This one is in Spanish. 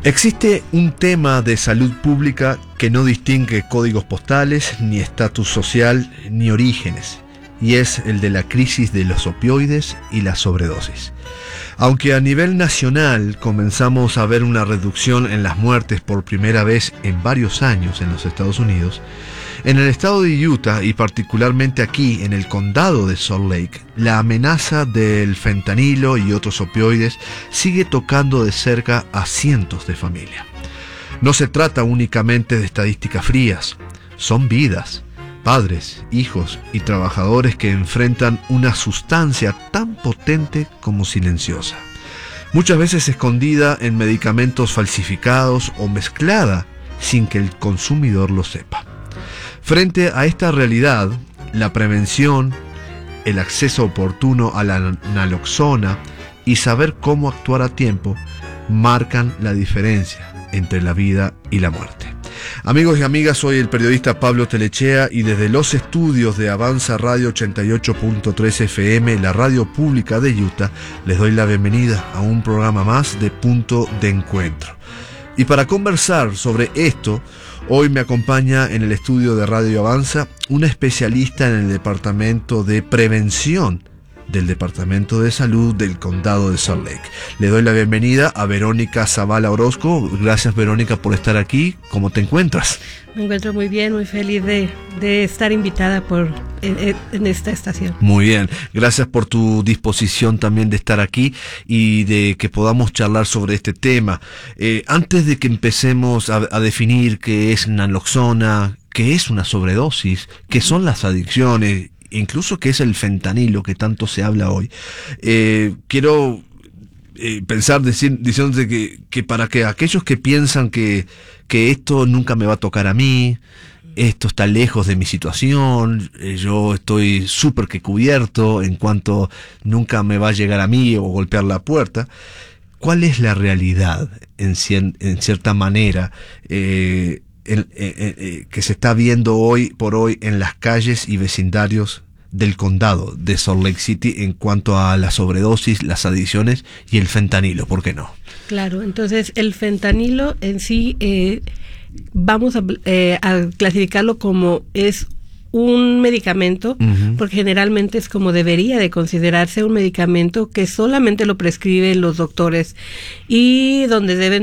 Existe un tema de salud pública que no distingue códigos postales, ni estatus social, ni orígenes, y es el de la crisis de los opioides y la sobredosis. Aunque a nivel nacional comenzamos a ver una reducción en las muertes por primera vez en varios años en los Estados Unidos, en el estado de Utah y particularmente aquí en el condado de Salt Lake, la amenaza del fentanilo y otros opioides sigue tocando de cerca a cientos de familias. No se trata únicamente de estadísticas frías, son vidas, padres, hijos y trabajadores que enfrentan una sustancia tan potente como silenciosa, muchas veces escondida en medicamentos falsificados o mezclada sin que el consumidor lo sepa. Frente a esta realidad, la prevención, el acceso oportuno a la naloxona y saber cómo actuar a tiempo marcan la diferencia entre la vida y la muerte. Amigos y amigas, soy el periodista Pablo Telechea y desde los estudios de Avanza Radio 88.3 FM, la radio pública de Utah, les doy la bienvenida a un programa más de Punto de Encuentro. Y para conversar sobre esto, hoy me acompaña en el estudio de Radio Avanza una especialista en el departamento de prevención del Departamento de Salud del Condado de Salt Lake. Le doy la bienvenida a Verónica Zavala Orozco. Gracias, Verónica, por estar aquí. ¿Cómo te encuentras? Me encuentro muy bien, muy feliz de estar invitada en esta estación. Muy bien, gracias por tu disposición también de estar aquí y de que podamos charlar sobre este tema. Antes de que empecemos a definir qué es naloxona, qué es una sobredosis, qué son las adicciones, incluso qué es el fentanilo que tanto se habla hoy, quiero pensar, diciéndote que para que aquellos que piensan que esto nunca me va a tocar a mí, esto está lejos de mi situación, yo estoy súper que cubierto en cuanto nunca me va a llegar a mí o golpear la puerta, ¿cuál es la realidad en cierta manera que se está viendo hoy por hoy en las calles y vecindarios del condado de Salt Lake City en cuanto a la sobredosis, las adicciones y el fentanilo? ¿Por qué no? Claro, entonces el fentanilo en sí vamos a clasificarlo como es un medicamento, porque generalmente es como debería de considerarse un medicamento que solamente lo prescriben los doctores y donde deben